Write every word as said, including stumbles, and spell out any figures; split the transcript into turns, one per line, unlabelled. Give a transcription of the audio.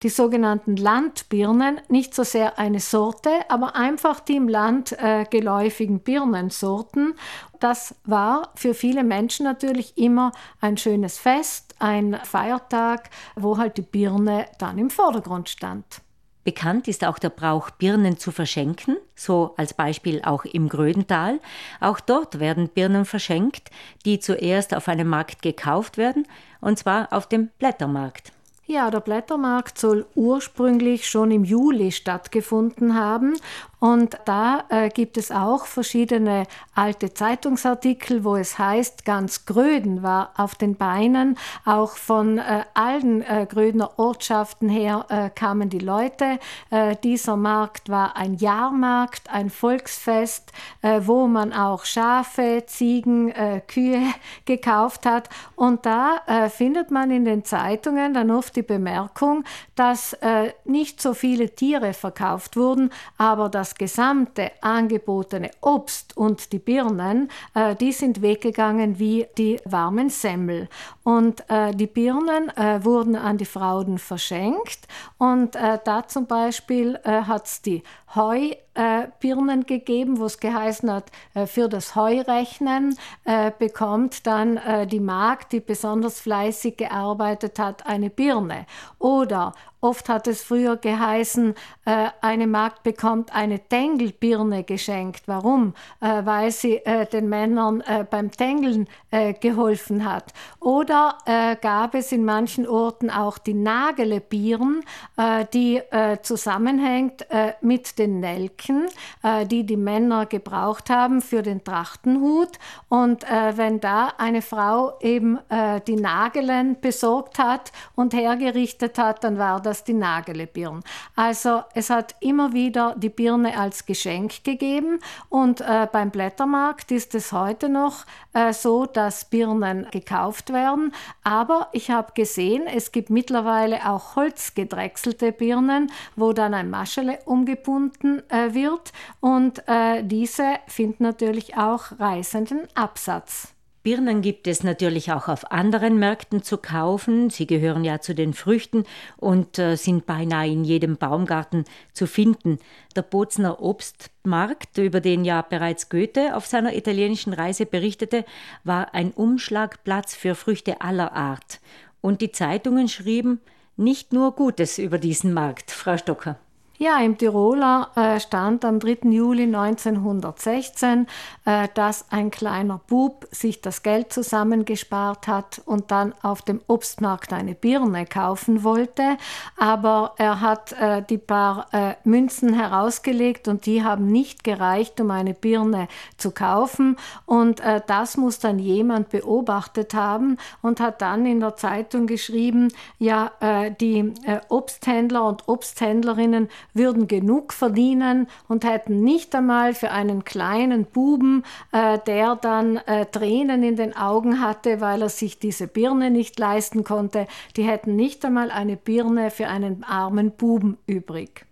Die sogenannten Landbirnen, nicht so sehr eine Sorte, aber einfach die im Land äh, geläufigen Birnensorten. Das war für viele Menschen natürlich immer ein schönes Fest, ein Feiertag, wo halt die Birne dann im Vordergrund stand.
Bekannt ist auch der Brauch, Birnen zu verschenken, so als Beispiel auch im Grödental. Auch dort werden Birnen verschenkt, die zuerst auf einem Markt gekauft werden, und zwar auf dem Blättermarkt.
Ja, der Blättermarkt soll ursprünglich schon im Juli stattgefunden haben. Und da äh, gibt es auch verschiedene alte Zeitungsartikel, wo es heißt, ganz Gröden war auf den Beinen. Auch von äh, allen äh, Grödener Ortschaften her äh, kamen die Leute. Äh, dieser Markt war ein Jahrmarkt, ein Volksfest, äh, wo man auch Schafe, Ziegen, äh, Kühe gekauft hat. Und da äh, findet man in den Zeitungen dann oft die Bemerkung, dass äh, nicht so viele Tiere verkauft wurden, aber das gesamte angebotene Obst und die Birnen, äh, die sind weggegangen wie die warmen Semmel. Und äh, die Birnen äh, wurden an die Frauen verschenkt und äh, da zum Beispiel äh, hat es die Heubirnen äh, gegeben, wo es geheißen hat, äh, für das Heurechnen äh, bekommt dann äh, die Magd, die besonders fleißig gearbeitet hat, eine Birne. Oder oft hat es früher geheißen, äh, eine Magd bekommt eine Tengelbirne geschenkt. Warum? Äh, weil sie äh, den Männern äh, beim Tengeln äh, geholfen hat. Oder äh, gab es in manchen Orten auch die Nagelebirn, äh, die äh, zusammenhängt äh, mit den Nelken, äh, die die Männer gebraucht haben für den Trachtenhut. Und äh, wenn da eine Frau eben äh, die Nagelen besorgt hat und hergerichtet hat, dann war das die Nagelebirn. Also es hat immer wieder die Birne als Geschenk gegeben und äh, beim Blättermarkt ist es heute noch äh, so, dass Birnen gekauft werden. Aber ich habe gesehen, es gibt mittlerweile auch holzgedrechselte Birnen, wo dann ein Maschele umgebunden äh, wird und äh, diese finden natürlich auch reißenden Absatz.
Birnen gibt es natürlich auch auf anderen Märkten zu kaufen. Sie gehören ja zu den Früchten und äh, sind beinahe in jedem Baumgarten zu finden. Der Bozner Obstmarkt, über den ja bereits Goethe auf seiner italienischen Reise berichtete, war ein Umschlagplatz für Früchte aller Art. Und die Zeitungen schrieben nicht nur Gutes über diesen Markt. Frau Stocker.
Ja, im Tiroler äh, stand am dritten Juli neunzehnhundertsechzehn, äh, dass ein kleiner Bub sich das Geld zusammengespart hat und dann auf dem Obstmarkt eine Birne kaufen wollte. Aber er hat äh, die paar äh, Münzen herausgelegt und die haben nicht gereicht, um eine Birne zu kaufen. Und äh, das muss dann jemand beobachtet haben und hat dann in der Zeitung geschrieben, ja, äh, die äh, Obsthändler und Obsthändlerinnen würden genug verdienen und hätten nicht einmal für einen kleinen Buben, äh, der dann äh, Tränen in den Augen hatte, weil er sich diese Birne nicht leisten konnte, die hätten nicht einmal eine Birne für einen armen Buben übrig.